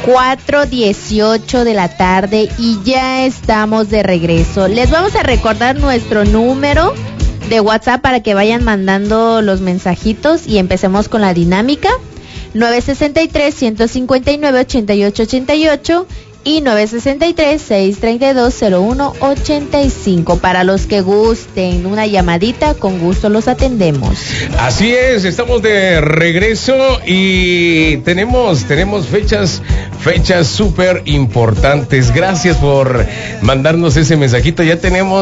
4:18 de la tarde y ya estamos de regreso. Les vamos a recordar nuestro número de WhatsApp para que vayan mandando los mensajitos y empecemos con la dinámica. 963-159-8888 y 963-632-0185. Para los que gusten una llamadita, con gusto los atendemos. Así es, estamos de regreso y tenemos fechas súper importantes. Gracias por mandarnos ese mensajito. Ya tenemos